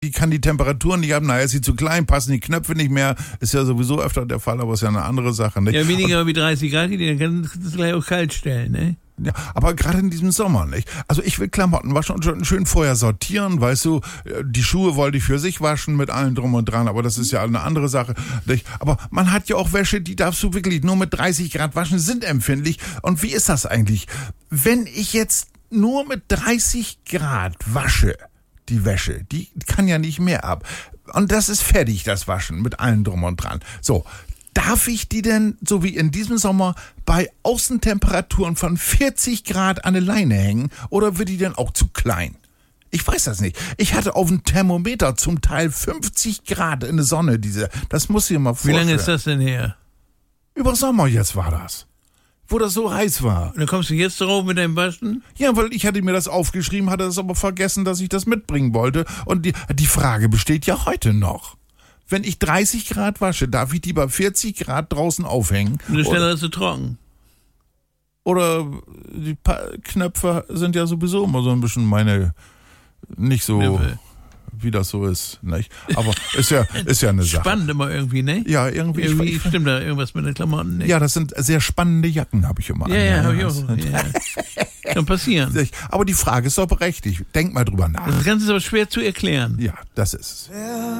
die kann die Temperaturen nicht haben, ist sie zu klein, passen die Knöpfe nicht mehr, ist ja sowieso öfter der Fall, aber ist ja eine andere Sache. Nicht? Ja, weniger wie 30 Grad, dann kannst du es gleich auch kalt stellen, ne? Ja, aber gerade in diesem Sommer, nicht? Also ich will Klamotten waschen und schon schön vorher sortieren, weißt du, die Schuhe wollte ich für sich waschen mit allem drum und dran, aber das ist ja eine andere Sache, nicht? Aber man hat ja auch Wäsche, die darfst du wirklich nur mit 30 Grad waschen, sind empfindlich. Und wie ist das eigentlich? Wenn ich jetzt nur mit 30 Grad wasche, die Wäsche, die kann ja nicht mehr ab. Und das ist fertig, das Waschen, mit allem drum und dran. So, darf ich die denn, so wie in diesem Sommer, bei Außentemperaturen von 40 Grad an eine Leine hängen? Oder wird die denn auch zu klein? Ich weiß das nicht. Ich hatte auf dem Thermometer zum Teil 50 Grad in der Sonne, das muss ich dir mal vorstellen. Wie lange ist das denn her? Über Sommer jetzt war das. Wo das so heiß war. Und dann kommst du jetzt drauf mit deinem Waschen? Ja, weil ich hatte mir das aufgeschrieben, hatte das aber vergessen, dass ich das mitbringen wollte. Und die Frage besteht ja heute noch. Wenn ich 30 Grad wasche, darf ich die bei 40 Grad draußen aufhängen? Und schneller ist sie trocken. Oder die Knöpfe sind ja sowieso immer so ein bisschen nicht so, Knöpfe. Wie das so ist, nicht? Aber ist ja eine Sache. Spannend immer irgendwie, ne? Ja, irgendwie stimmt da irgendwas mit den Klamotten, ne? Ja, das sind sehr spannende Jacken, habe ich immer. Ja, habe ich auch. Ja. Kann passieren. Aber die Frage ist doch berechtigt. Denk mal drüber nach. Das Ganze ist aber schwer zu erklären. Ja, das ist es.